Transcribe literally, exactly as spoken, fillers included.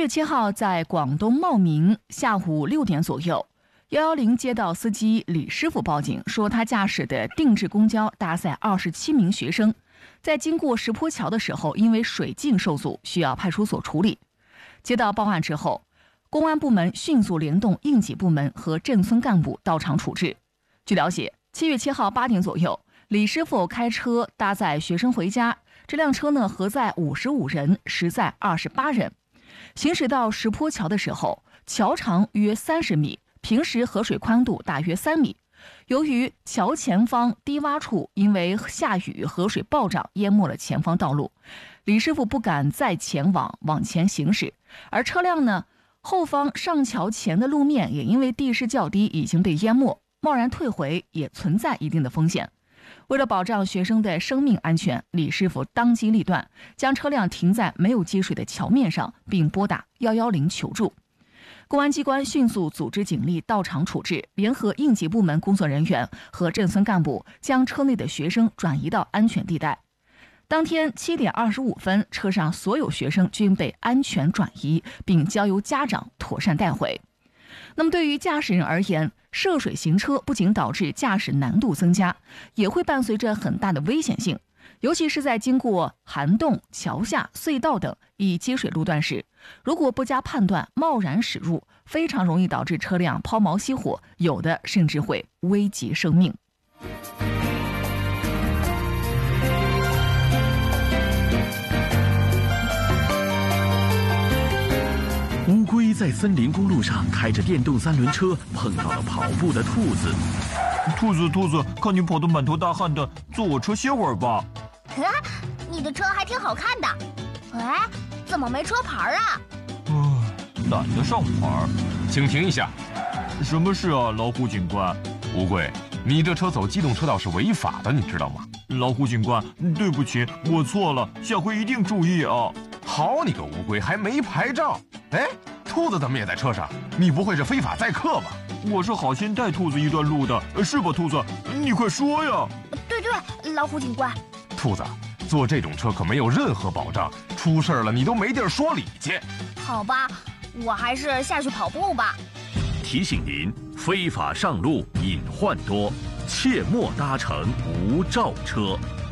月七号，在广东茂名下午六点左右，一一零接到司机李师傅报警，说他驾驶的定制公交搭载二十七名学生，在经过石坡桥的时候，因为水禁受阻，需要派出所处理。接到报案之后，公安部门迅速联动应急部门和镇村干部到场处置。据了解，七月七号八点左右，李师傅开车搭载学生回家，这辆车呢核载五十五人，实载二十八人。行驶到石坡桥的时候，桥长约三十米，平时河水宽度大约三米。由于桥前方低洼处因为下雨河水暴涨，淹没了前方道路，李师傅不敢再前往往前行驶，而车辆呢后方上桥前的路面也因为地势较低已经被淹没，贸然退回也存在一定的风险。为了保障学生的生命安全，李师傅当机立断，将车辆停在没有积水的桥面上，并拨打一一零求助。公安机关迅速组织警力到场处置，联合应急部门工作人员和镇村干部，将车内的学生转移到安全地带。当天七点二十五分，车上所有学生均被安全转移，并交由家长妥善带回。那么对于驾驶人而言，涉水行车不仅导致驾驶难度增加，也会伴随着很大的危险性，尤其是在经过涵洞、桥下、隧道等易积水路段时，如果不加判断贸然驶入，非常容易导致车辆抛锚熄火，有的甚至会危及生命。 乌龟在森林公路上开着电动三轮车，碰到了跑步的兔子。 兔子，兔子，看你跑得满头大汗的，坐我车歇会儿吧。 啊，你的车还挺好看的。哎，怎么没车牌啊？ 唉，懒得上牌。 请停一下。 什么事啊，老虎警官？ 乌龟，你这车走机动车道是违法的，你知道吗？ 老虎警官，对不起，我错了，下回一定注意啊。 好你个乌龟，还没牌照！哎，兔子怎么也在车上？你不会是非法载客吧？ 我是好心带兔子一段路的，是吧，兔子？你快说呀！ 对对，老虎警官。 兔子，坐这种车可没有任何保障，出事了你都没地儿说理去。 好吧，我还是下去跑步吧。 提醒您：非法上路隐患多，切莫搭乘无照车。